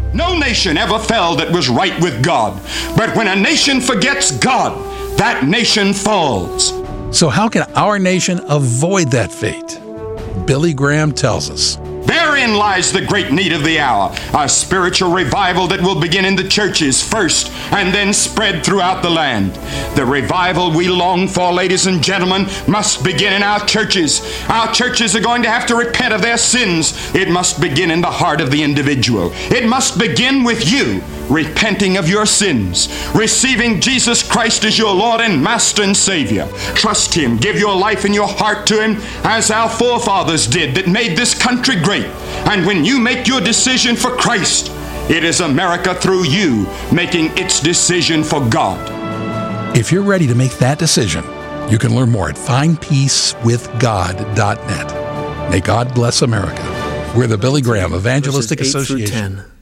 No nation ever fell that was right with God. But when a nation forgets God, that nation falls. So how can our nation avoid that fate? Billy Graham tells us. Therein lies the great need of the hour, a spiritual revival that will begin in the churches first and then spread throughout the land. The revival we long for, ladies and gentlemen, must begin in our churches. Our churches are going to have to repent of their sins. It must begin in the heart of the individual. It must begin with you repenting of your sins, receiving Jesus Christ as your Lord and Master and Savior. Trust Him, give your life and your heart to Him as our forefathers did that made this country great. And when you make your decision for Christ, it is America through you making its decision for God. If you're ready to make that decision, you can learn more at findpeacewithgod.net. May God bless America. We're the Billy Graham Evangelistic Verses 8 through Association. 10.